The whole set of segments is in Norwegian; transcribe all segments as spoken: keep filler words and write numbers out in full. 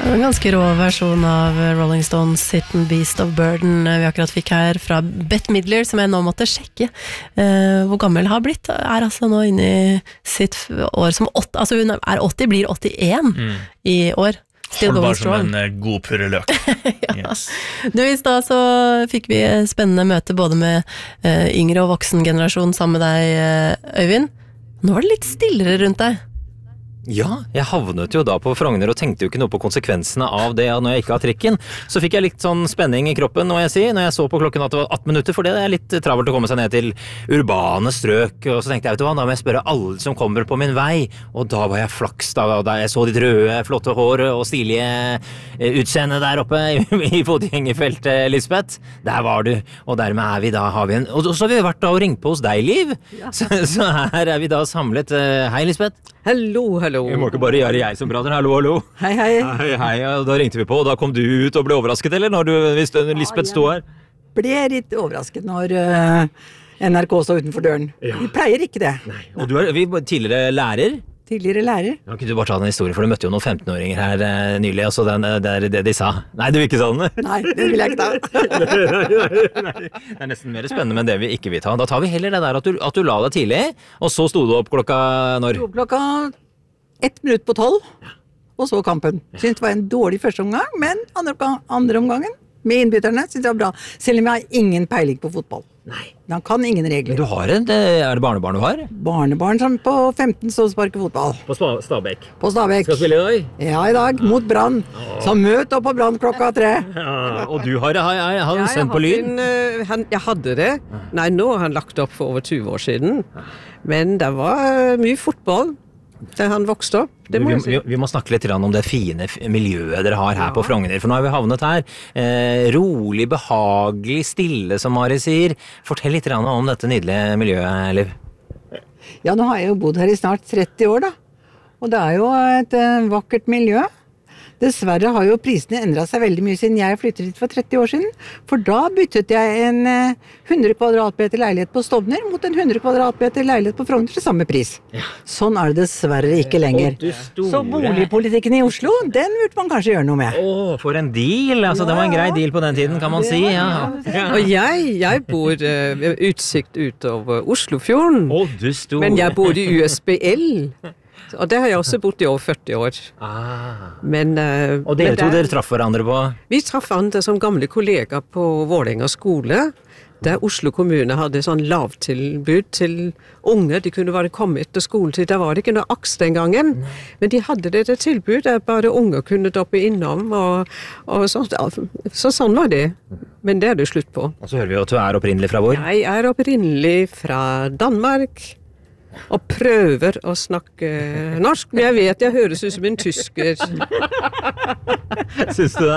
En ganske rå versjon av Rolling Stones Hit and Beast of Burden vi akkurat fikk her fra Bette Midler, som jeg nå måtte sjekke uh, hvor gammel har blitt. Er altså nå inne i sitt år som åtte, altså hun er åtti, blir åttien mm. i år. Still going strong. Som en god purreløk. Ja. Yes. Du, i sted så fikk vi spennende møte både med uh, yngre og voksen generasjon sammen med deg, uh, Øyvind. Nå var det litt stillere rundt deg. Ja, jeg havnet jo da på Frogner og tenkte jo ikke noe på konsekvensene av det når jeg ikke har trikken. Så fikk jeg litt sånn spenning i kroppen, må jeg si, når jeg så på klokken at det var atten minutter, for det er litt travelt å komme seg ned til urbane strøk. Og så tenkte jeg, vet du hva, da må jeg spørre alle som kommer på min vei. Og da var jeg flaks, da, da jeg så ditt røde, flotte hår og stilige utseende der oppe i fotgjengerfeltet, Lisbeth. Der var du, og dermed er vi da, har vi en... Og så har vi vært da og ringt på hos deg, Liv. Ja. Så, så her er vi da samlet. Hei, Lisbeth. Hallo, hallo. Vi må ikke bare gjøre jeg som prater. Hallo, hallo. Hei, hei. Hei, hei. Da ringte vi på, og da kom du ut og ble overrasket, eller? Når du, hvis Lisbeth stod her? Ble litt overrasket når uh, N R K stod utenfor døren. Ja. Vi pleier ikke det. Nei. Og du er vi, tidligere lærer? Tidligere lærer. Ja, kunne du bare ta den historien, for du møtte jo noen femten-åringer her uh, nylig, og så den, det er det de sa. Nei, du vil ikke sa den? Nei, det vil jeg ikke ta. Nei, det er nesten mer spennende med det vi ikke vil ta. Da tar vi heller det der at du, at du la deg tidlig, og så stod du opp klokka når? Stod opp klokka ett minutt på tolv, og så kampen. Synes det var en dårlig første omgang, men andre, andre omgangen med innbytterne synes det var bra. Selv om jeg har ingen peiling på fotball. Nei. Han kan ingen regler. Men du har en, er det barnebarn du har? Barnebarn som på femten så sparker fotball. På Stabæk? På Stabæk. Skal spille i dag? Ja, i dag, mot Brann. Så møt opp på Brann klokka tre. Ja, og du har, har, har, har ja, sendt på lyd? En, uh, han, jeg hadde det. Nei, nå har han lagt opp for over tyve år siden. Men det var uh, mye fotball da han vokste opp. Det må vi, jeg si. vi, vi må snakke litt om det fine miljøet dere har her ja. På Frogner, for nå har vi havnet her. Eh, rolig, behagelig, stille, som Mari sier. Fortell litt om dette nydelige miljøet, Liv. Ja, nå har jeg jo bodd her i snart tretti år, da. Og det er jo et uh, vakkert miljø. Dessverre har jo prisene endret seg veldig mye siden jeg flyttet dit for tretti år siden. For da byttet jeg en hundre kvadratmeter leilighet på Stovner mot en hundre kvadratmeter leilighet på Frogner til samme pris. Ja. Sånn er det dessverre ikke lenger. Så boligpolitikken i Oslo, den burde man kanskje gjøre noe med. Åh, for en deal! Altså, ja, det var en grei deal på den tiden, kan man si. Ja. Ja. Og jeg, jeg bor uh, utsikt utover Oslofjorden. Åh, du sto... Men jeg bor i U S B L. Og det har jeg også bodd i over førti år. Ah. Men, uh, og dere to dere traff hverandre på? Vi traff hverandre som gamle kollegaer på Vålerenga skole, der Oslo kommune hadde sånn lavtilbud til unge. De kunne bare komme etter skoletid. Der var det ikke noe aks den gangen. Mm. Men de hadde det til tilbud der bare unge kunne doppe innom. Og, og så, så sånn var det. Men det er det slutt på. Og så hører vi at du er opprinnelig fra hvor? Jeg er opprinnelig fra Danmark. Og prøver å snakke norsk, men jeg vet jeg høres ut som en tysker. Syns du det?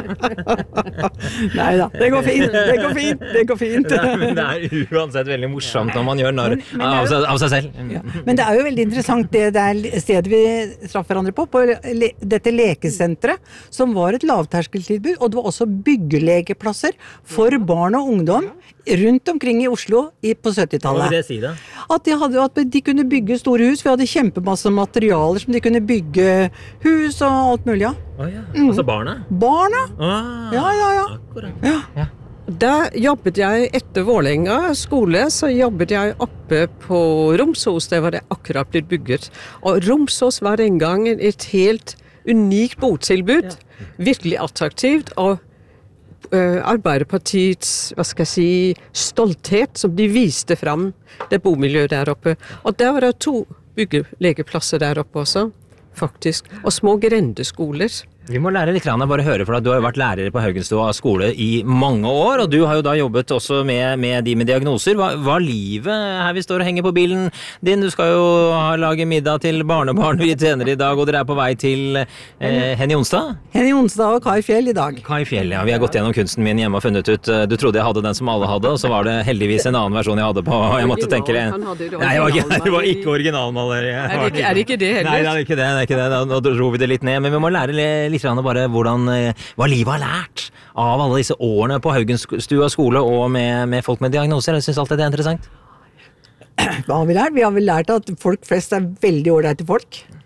Neida, det går fint, det går fint, det går fint. Det er, men det er uansett veldig morsomt når man gjør narr av, av seg selv. Ja. Men det er jo veldig interessant det, det er stedet vi traff hverandre på, på le, dette lekesentret, som var et lavterskeltilbud, og det var også byggelekeplasser for barn og ungdom rundt omkring i Oslo i, på syttitallet. Hva vil det si da? At de, hadde, at de kunne bygge store hus. Vi hadde kjempemasse materialer som de kunne bygge hus og alt mulig. Ja. Oh, ja. Mm. Altså barna? Barna. Ah, ja, ja, ja. Akkurat. Ja. Ja. Da jobbet jeg etter Vålerenga skole, så jobbet jeg oppe på Romsås, der var det akkurat blitt bygget. Og Romsås var den gangen et helt unikt botilbud. Ja. Virkelig attraktivt, og Uh, Arbeiderpartiets, hva skal jeg si, stolthet som de viste frem det bomiljøet der oppe. Og der var det to byggelegeplasser der oppe også, faktisk. Og små grendeskoler. Vi må lære litt, bare høre, for du har jo vært lærer på Haugenstua skole i mange år, og du har jo da jobbet også med, med de med diagnoser. Hva, hva livet her vi står og henger på bilen din? Du skal jo ha lage middag til barnebarn vi tjener i dag, og dere er på vei til eh, Henny Onsdag? Henny Onsdag og Kai Fjell i dag. Kai Fjell, ja. Vi har gått gjennom kunsten min hjemme og funnet ut, du trodde jeg hadde den som alle hadde, og så var det heldigvis en annen versjon jeg hadde på, og jeg måtte tenke det. Nei, det var ikke, det var ikke originalmaler. Er det ikke, er det ikke det heller? Nei, det er ikke det, det er ikke det. Nå dro vi det litt ned, men vi må lære litt bare hvordan, hva livet har lært av alle disse årene på Haugenstua skole og med, med folk med diagnoser. Jeg synes alltid det er interessant. Hva har vi lært? Vi har vel lært at folk flest er veldig ålreite folk.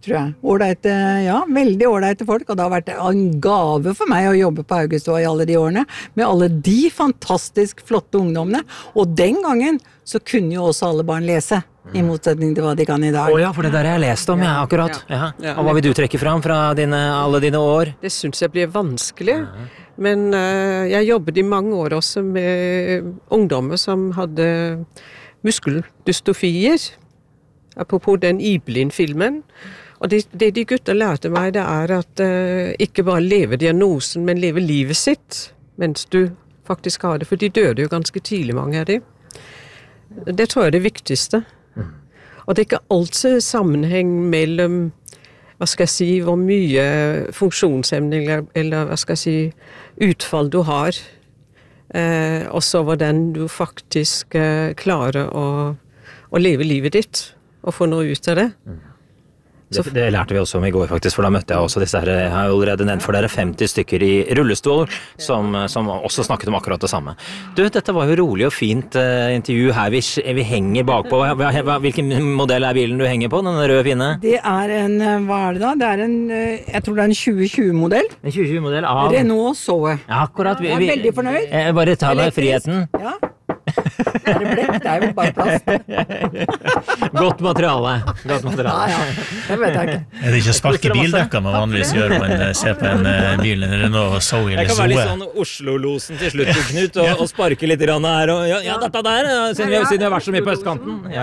tror jeg. Ålreite, ja, veldig ålreite folk, og det har vært en gave for meg å jobbe på Haugenstua i alle de årene, med alle de fantastisk flotte ungdommene. Og den gangen så kunne jo også alle barn lese, i motsetning til hva de kan i dag. Å ja, for det der har jeg lest om, ja, akkurat. Ja. Ja. Og hva vil du trekke fram fra dine, alle dine år? Det synes jeg blir vanskelig, men uh, jeg jobbet i mange år også med ungdommer som hadde muskeldystofier, apropos den Ibelin-filmen. Og det, det de gutter lærte meg, det er at uh, ikke bare leve diagnosen, men leve livet sitt, mens du faktisk har det, for de døde jo ganske tidlig, mange av de. Det tror jeg er det viktigste. Og det er ikke alltid sammenheng mellom, hva skal jeg si, hvor mye funksjonshemning eller, eller hva skal jeg si, utfall du har, eh, og så hvordan du faktisk eh, klarer å, å leve livet ditt, og få noe ut av det. Det, det lærte vi også om i går faktisk, for da møtte jeg også disse her, jeg har jo allerede nevnt for dere femti stykker i rullestol, som, som også snakket om akkurat det samme. Du, dette var jo rolig og fint uh, intervju her, vi, vi henger bakpå, hva, hva, hvilken modell er bilen du henger på, den røde fine? Det er en, hva er det da? Det er en, jeg tror det er en tjue tjue-modell. En tjue tjue-modell av? Renault Zoe. Ja, akkurat. Vi, jeg er veldig fornøyd. Eh, bare ta deg friheten. Ja. Det er blekk, det er jo bare plast. Godt materiale. Godt materiale. Ja, ja. Det vet jeg ikke. Er det ikke spark i bildekka man vanligvis gjør når man ser på en uh, bil, en Renault Zoe eller Jeg kan være litt Zoe? sånn Oslo-losen til slutt, Knut, og, og sparke litt grann her. Og, ja, ja, dette der, siden vi, har, siden vi har vært så mye på østkanten. Ja.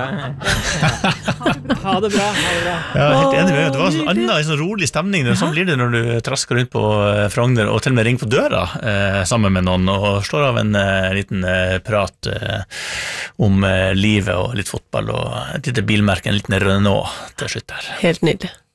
Ha det bra, ha det bra. Ja, helt enig med. Det var en sånn annen sånn rolig stemning. Sånn blir det når du trasker rundt på Frogner og til og med ringer på døra eh, sammen med noen og slår av en eh, liten eh, prat eh, om eh, livet og litt fotball og et lite bilmerke, en liten Renault til slutt her. Helt nydelig.